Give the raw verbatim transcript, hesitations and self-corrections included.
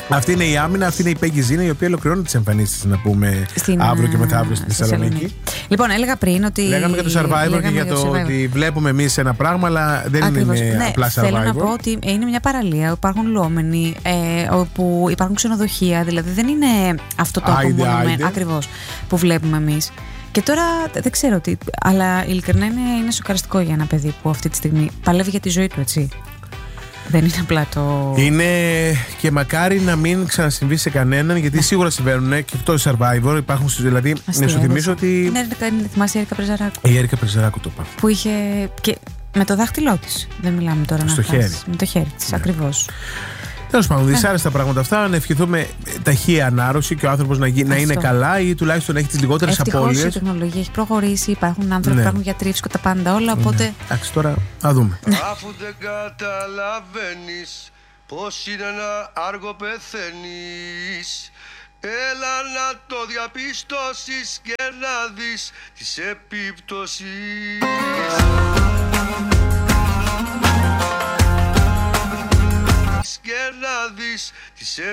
Αυτή είναι η Άμυνα, αυτή είναι η Πέγγι Ζήνα, η οποία ολοκληρώνει τις εμφανίσεις, να πούμε, στην, αύριο και μεθαύριο στη Θεσσαλονίκη. Λοιπόν, έλεγα πριν ότι. Λέγαμε για το Survivor και για το, το ότι βλέπουμε εμείς ένα πράγμα, αλλά δεν Ακριβώς. είναι ναι, απλά Survivor. Θέλω να πω ότι είναι μια παραλία, υπάρχουν λουόμενοι, ε, όπου υπάρχουν ξενοδοχεία, δηλαδή δεν είναι αυτό το απομονωμένο ακριβώς που βλέπουμε εμείς. Και τώρα δεν ξέρω τι, αλλά ειλικρινά είναι, είναι σοκαριστικό για ένα παιδί που αυτή τη στιγμή παλεύει για τη ζωή του, έτσι. Δεν είναι απλά το. Είναι και μακάρι να μην ξανασυμβεί σε κανέναν, γιατί σίγουρα συμβαίνουν και αυτό το Survivor. Υπάρχουν στους. Δηλαδή, να σου θυμίσω ότι. Ναι, θυμάσαι η Έρικα Πρεζαράκου. Η Έρικα Πρεζαράκου το είπα. Που είχε. Και με το δάχτυλό της. Δεν μιλάμε τώρα στο να χέρι. χάσεις. Με το χέρι της, ναι. Ακριβώς. Τέλος πάντων, δυσάρεστα πράγματα αυτά. Να ευχηθούμε ταχεία ανάρρωση και ο άνθρωπος να, να είναι καλά ή τουλάχιστον να έχει τις λιγότερες απώλειες. Ευτυχώς η τεχνολογία έχει προχωρήσει, υπάρχουν άνθρωποι, ναι. υπάρχουν γιατροί, τα πάντα όλα. Οπότε. Ναι. Εντάξει, τώρα θα δούμε. Αφού δεν καταλαβαίνεις πως είναι ένα άργο πεθαίνεις, έλα να το διαπιστώσεις και να δεις τις επιπτώσεις. Και να δεις τις